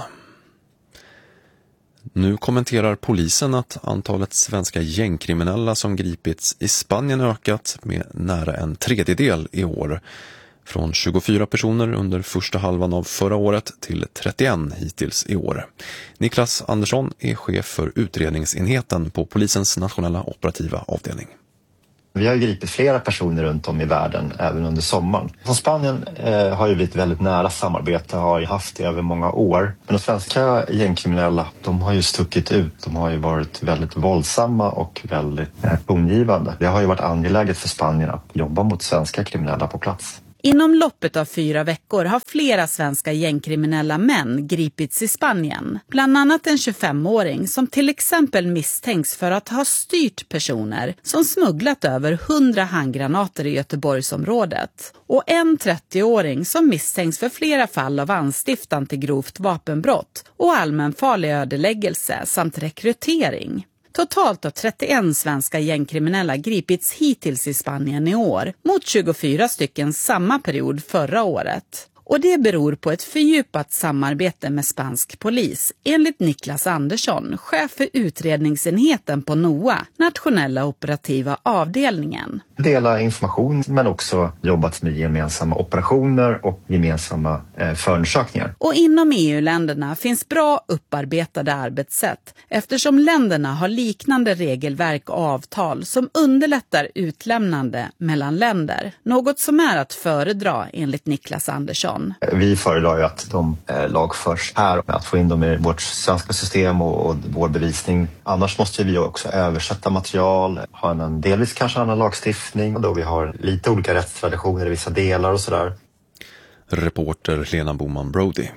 Nu kommenterar polisen att antalet svenska gängkriminella som gripits i Spanien ökat med nära en tredjedel i år. Från tjugofyra personer under första halvan av förra året till trettioen hittills i år. Niklas Andersson är chef för utredningsenheten på polisens nationella operativa avdelning. Vi har gripit flera personer runt om i världen även under sommaren. Från Spanien eh, har ju blivit väldigt nära samarbete, har ju haft det över många år. Men de svenska gängkriminella, de har ju stuckit ut. De har ju varit väldigt våldsamma och väldigt eh, tongivande. Det har ju varit angeläget för Spanien att jobba mot svenska kriminella på plats. Inom loppet av fyra veckor har flera svenska gängkriminella män gripits i Spanien. Bland annat en tjugofemåring som till exempel misstänks för att ha styrt personer som smugglat över hundra handgranater i Göteborgsområdet. Och en trettioåring som misstänks för flera fall av anstiftan till grovt vapenbrott och allmänfarlig ödeläggelse samt rekrytering. Totalt har trettioen svenska gängkriminella gripits hittills i Spanien i år, mot tjugofyra stycken samma period förra året. Och det beror på ett fördjupat samarbete med spansk polis, enligt Niklas Andersson, chef för utredningsenheten på N O A, nationella operativa avdelningen. Dela information men också jobbat med gemensamma operationer och gemensamma eh, förundersökningar. Och inom E U-länderna finns bra upparbetade arbetssätt eftersom länderna har liknande regelverk och avtal som underlättar utlämnande mellan länder. Något som är att föredra enligt Niklas Andersson. Vi föredrar ju att de eh, lagförs här, att få in dem i vårt svenska system och, och vår bevisning. Annars måste vi också översätta material, ha en delvis kanske annan lagstiftning då vi har lite olika rättstraditioner i vissa delar och sådär. Reporter Lena Boman Brody.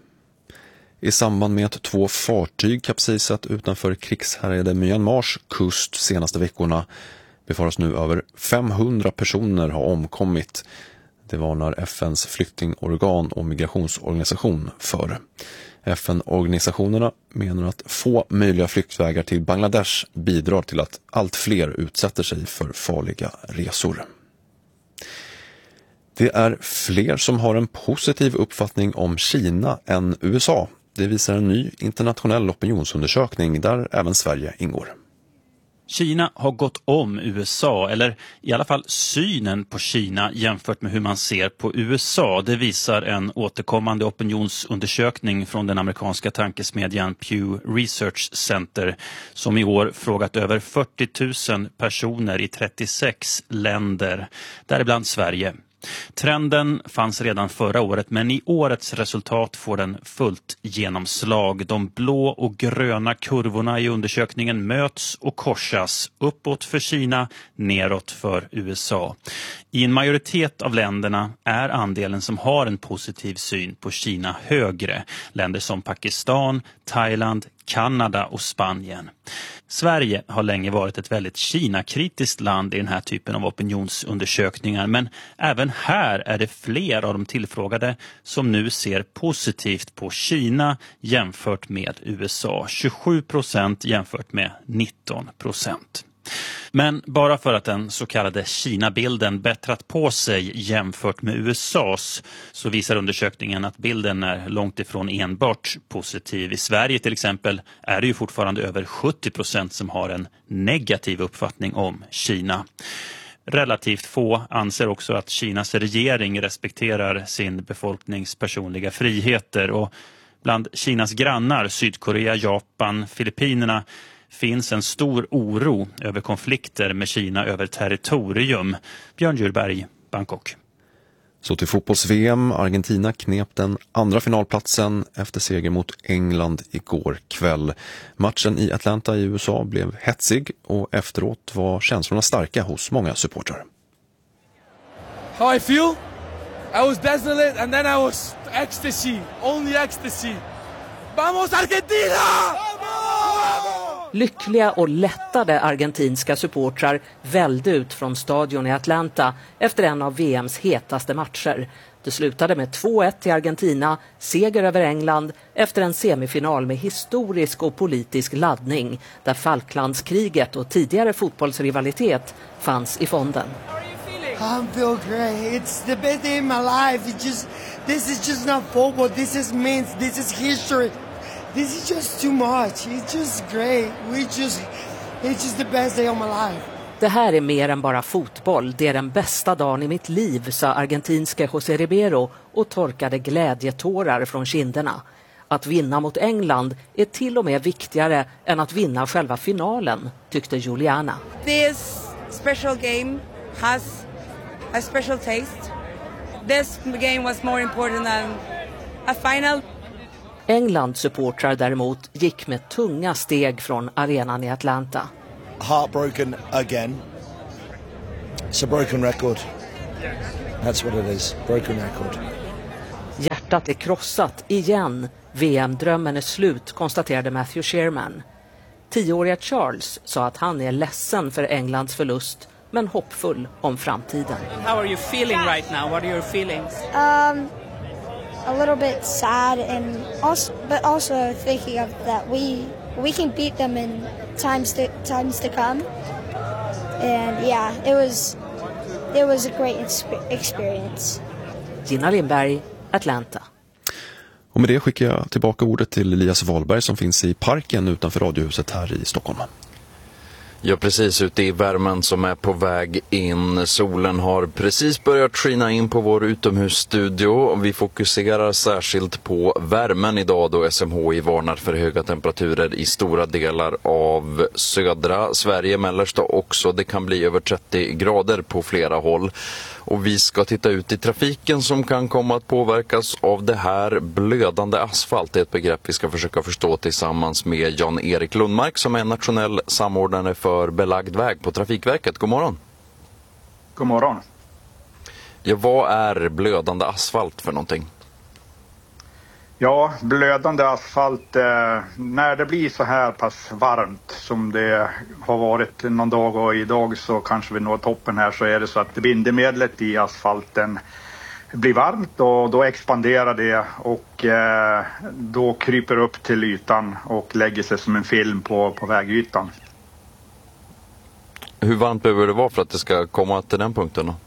I samband med att två fartyg kapsejsat utanför krigshärjade Myanmars kust senaste veckorna befaras nu över femhundra personer ha omkommit. Det varnar F N:s flyktingorgan och migrationsorganisation för. F N-organisationerna menar att få möjliga flyktvägar till Bangladesh bidrar till att allt fler utsätter sig för farliga resor. Det är fler som har en positiv uppfattning om Kina än U S A. Det visar en ny internationell opinionsundersökning där även Sverige ingår. Kina har gått om U S A, eller i alla fall synen på Kina jämfört med hur man ser på U S A. Det visar en återkommande opinionsundersökning från den amerikanska tankesmedjan Pew Research Center som i år frågat över fyrtio tusen personer i trettiosex länder, däribland Sverige. Trenden fanns redan förra året, men i årets resultat får den fullt genomslag. De blå och gröna kurvorna i undersökningen möts och korsas, uppåt för Kina, neråt för U S A. I en majoritet av länderna är andelen som har en positiv syn på Kina högre. Länder som Pakistan, Thailand, Kanada och Spanien. Sverige har länge varit ett väldigt Kina-kritiskt land i den här typen av opinionsundersökningar, men även här är det fler av de tillfrågade som nu ser positivt på Kina jämfört med U S A. tjugosju procent jämfört med nitton procent. Men bara för att den så kallade Kina-bilden bättrat på sig jämfört med U S A:s så visar undersökningen att bilden är långt ifrån enbart positiv. I Sverige till exempel är det ju fortfarande över sjuttio procent som har en negativ uppfattning om Kina. Relativt få anser också att Kinas regering respekterar sin befolknings personliga friheter, och bland Kinas grannar, Sydkorea, Japan, Filippinerna, finns en stor oro över konflikter med Kina över territorium. Björn Djurberg, Bangkok. Så till fotbolls-V M. Argentina knep den andra finalplatsen efter seger mot England igår kväll. Matchen i Atlanta i U S A blev hetsig och efteråt var känslorna starka hos många supportrar. How I feel? I was desolate and then I was ecstasy. Only ecstasy. Vamos Argentina! Vamos! Lyckliga och lättade argentinska supportrar välde ut från stadion i Atlanta efter en av V M:s hetaste matcher. Det slutade med två ett till Argentina, seger över England efter en semifinal med historisk och politisk laddning där Falklandskriget och tidigare fotbollsrivalitet fanns i fonden. I feel great. It's the best day in my life. It just, this is just not football. This is means. This is history. This is just too much. It's just great. We just, it's just the best day of my life. Det här är mer än bara fotboll. Det är den bästa dagen i mitt liv, sa argentinske José Ribeiro och torkade glädjetårar från kinderna. Att vinna mot England är till och med viktigare än att vinna själva finalen, tyckte Juliana. This special game has a special taste. This game was more important than a final. Englands supportrar däremot gick med tunga steg från arenan i Atlanta. Heartbroken again. It's a broken record. That's what it is. Broken record. Hjärtat är krossat igen. V M-drömmen är slut, konstaterade Matthew Sherman. Tioåriga Charles sa att han är ledsen för Englands förlust, men hoppfull om framtiden. How are you feeling right now? What are your feelings? Um, a little bit sad, and also, but also thinking of that we we can beat them in times to times to come. And yeah, it was it was a great experience. Gina Lindberg, Atlanta. Och med det skickar jag tillbaka ordet till Elias Wahlberg som finns i parken utanför Radiohuset här i Stockholm. Ja, precis ute i värmen som är på väg in. Solen har precis börjat skina in på vår utomhusstudio. Vi fokuserar särskilt på värmen idag då S M H I varnar för höga temperaturer i stora delar av södra Sverige, mellersta också. Det kan bli över trettio grader på flera håll. Och vi ska titta ut i trafiken som kan komma att påverkas av det här. Blödande asfalt är ett begrepp vi ska försöka förstå tillsammans med Jan-Erik Lundmark som är nationell samordnare för belagd väg på Trafikverket. God morgon. God morgon. Ja, vad är blödande asfalt för någonting? Ja, blödande asfalt, eh, när det blir så här pass varmt som det har varit någon dag och idag så kanske vi når toppen här, så är det så att bindemedlet i asfalten blir varmt och då expanderar det och eh, då kryper upp till ytan och lägger sig som en film på, på vägytan. Hur varmt behöver det vara för att det ska komma till den punkten då?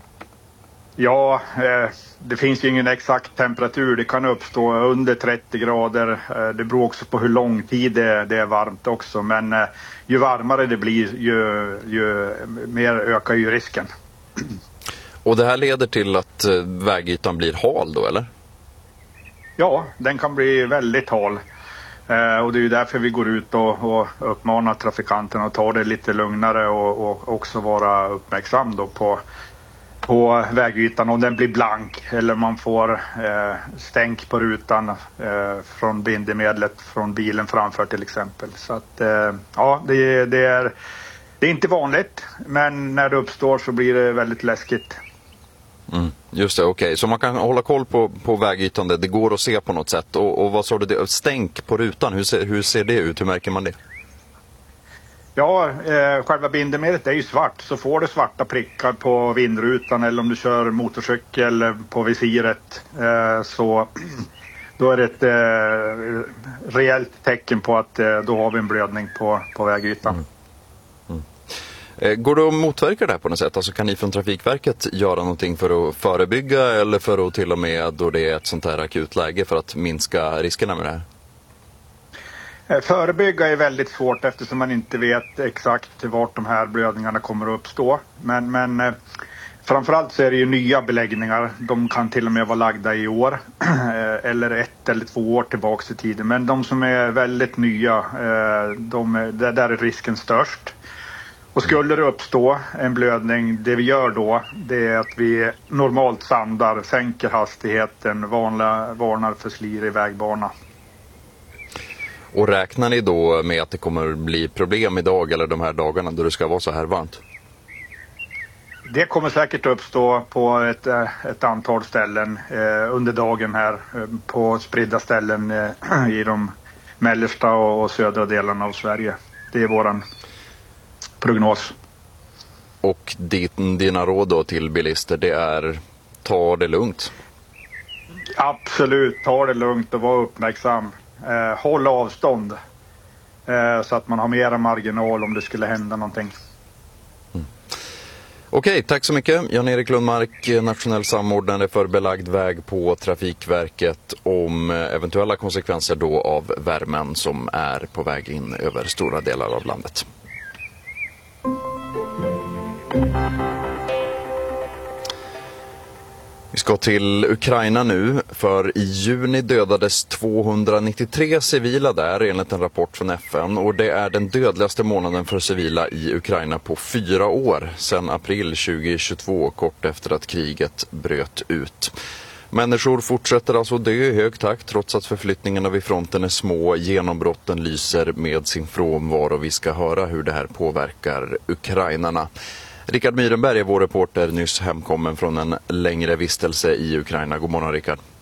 Ja, eh, det finns ju ingen exakt temperatur. Det kan uppstå under trettio grader. Eh, det beror också på hur lång tid det, det är varmt också. Men eh, ju varmare det blir, ju, ju mer ökar ju risken. Och det här leder till att eh, vägytan blir hal då, eller? Ja, den kan bli väldigt hal. Eh, och det är ju därför vi går ut och, och uppmanar trafikanterna att ta det lite lugnare och, och också vara uppmärksam då på på vägytan om den blir blank eller man får eh, stänk på rutan eh, från bindemedlet från bilen framför till exempel. Så att eh, ja, det, det, är, det är inte vanligt, men när det uppstår så blir det väldigt läskigt. Mm, just det, okej. Okay. Så man kan hålla koll på, på vägytan, det, det går att se på något sätt. Och, och vad sa du, det, stänk på rutan, hur ser, hur ser det ut, hur märker man det? Ja, eh, själva bindemedlet är ju svart, så får du svarta prickar på vindrutan eller om du kör motorcykel på visiret eh, så då är det ett eh, rejält tecken på att eh, då har vi en blödning på, på vägytan. Mm. Mm. Eh, går det att motverka det här på något sätt? Alltså kan ni från Trafikverket göra någonting för att förebygga eller för att till och med då det är ett sånt här akut läge för att minska riskerna med det här? Förebygga är väldigt svårt eftersom man inte vet exakt vart de här blödningarna kommer att uppstå. Men, men eh, framförallt så är det ju nya beläggningar. De kan till och med vara lagda i år eller ett eller två år tillbaka i tiden. Men de som är väldigt nya, eh, de, där, där är risken störst. Och skulle det uppstå en blödning, det vi gör då det är att vi normalt sandar, sänker hastigheten, varnar, varnar för slir i vägbana. Och räknar ni då med att det kommer bli problem idag eller de här dagarna då det ska vara så här varmt? Det kommer säkert uppstå på ett, ett antal ställen eh, under dagen här. Eh, på spridda ställen eh, i de mellersta och, och södra delarna av Sverige. Det är våran prognos. Och din, dina råd då till bilister, det är ta det lugnt? Absolut, ta det lugnt och var uppmärksam. Eh, håll avstånd eh, så att man har mera marginal om det skulle hända någonting. Mm. Okej, tack så mycket. Jan-Erik Lundmark, nationell samordnare för belagd väg på Trafikverket, om eventuella konsekvenser då av värmen som är på väg in över stora delar av landet. Vi ska till Ukraina nu, för i juni dödades tvåhundranittiotre civila där enligt en rapport från F N, och det är den dödligaste månaden för civila i Ukraina på fyra år, sedan april tjugohundratjugotvå, kort efter att kriget bröt ut. Människor fortsätter alltså dö i hög takt trots att förflyttningarna vid fronten är små. Genombrotten lyser med sin frånvaro. Vi ska höra hur det här påverkar ukrainarna. Rickard Myrenberg är vår reporter, nyss hemkommen från en längre vistelse i Ukraina. God morgon, Rickard.